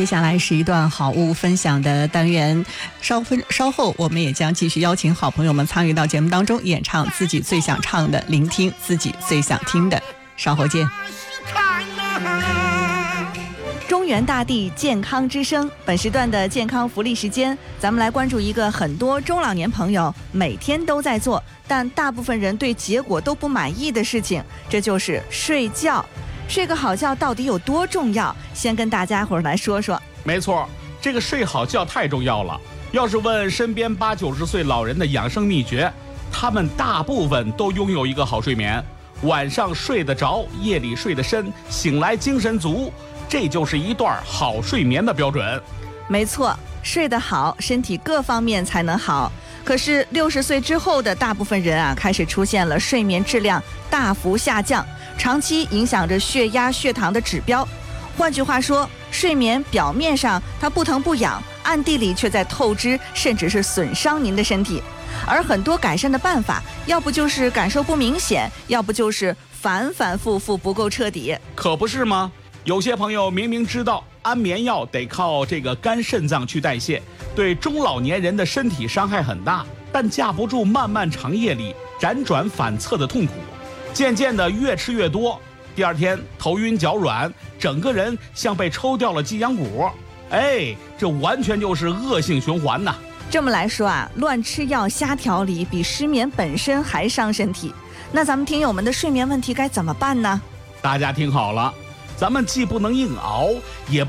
接下来是一段好物分享的单元，稍后我们也将继续邀请好朋友们参与到节目当中，演唱自己最想唱的，聆听自己最想听的。稍后见。中原大地健康之声，本时段的健康福利时间，咱们来关注一个很多中老年朋友每天都在做，但大部分人对结果都不满意的事情，这就是睡觉。睡个好觉到底有多重要？先跟大家伙儿来说说。 没错，这个睡好觉太重要了。要是问身边80-90岁老人的养生秘诀，他们大部分都拥有一个好睡眠，晚上睡得着，夜里睡得深，醒来精神足，这就是一段好睡眠的标准。 没错，睡得好，身体各方面才能好。可是60岁之后的大部分人啊，开始出现了睡眠质量大幅下降，长期影响着血压、血糖的指标。换句话说，睡眠表面上它不疼不痒，暗地里却在透支，甚至是损伤您的身体。而很多改善的办法，要不就是感受不明显，要不就是反反复复不够彻底。 可不是吗？有些朋友明明知道安眠药得靠这个肝肾脏去代谢，对中老年人的身体伤害很大，但架不住漫漫长夜里辗转反侧的痛苦，渐渐的越吃越多，第二天头晕脚软，整个人像被抽掉了脊梁骨，这完全就是恶性循环呐。 这么来说啊，乱吃药瞎调理比失眠本身还伤身体。那咱们听友们的睡眠问题该怎么办呢？ 大家听好了，咱们既不能硬熬，也